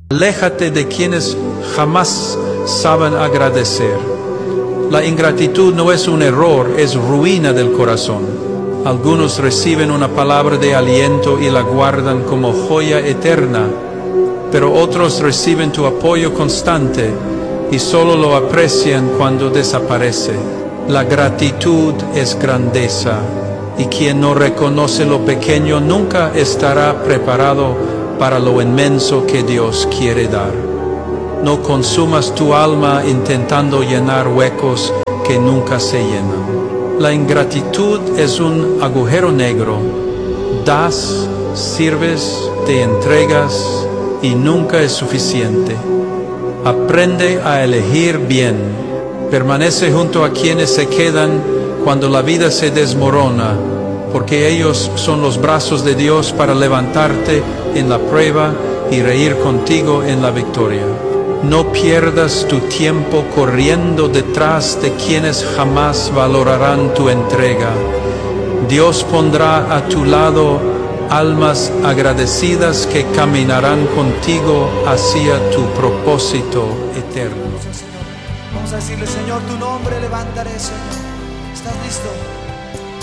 Aléjate de quienes jamás saben agradecer. La ingratitud no es un error, es ruina del corazón. Algunos reciben una palabra de aliento y la guardan como joya eterna, pero otros reciben tu apoyo constante y solo lo aprecian cuando desaparece. La gratitud es grandeza, y quien no reconoce lo pequeño nunca estará preparado para lo inmenso que Dios quiere dar. No consumas tu alma intentando llenar huecos que nunca se llenan. La ingratitud es un agujero negro. Das, sirves, te entregas y nunca es suficiente. Aprende a elegir bien. Permanece junto a quienes se quedan cuando la vida se desmorona, porque ellos son los brazos de Dios para levantarte en la prueba y reír contigo en la victoria. No pierdas tu tiempo corriendo detrás de quienes jamás valorarán tu entrega. Dios pondrá a tu lado almas agradecidas que caminarán contigo hacia tu propósito eterno. Vamos a decirle: Señor, tu nombre levantaré, Señor. ¿Estás listo?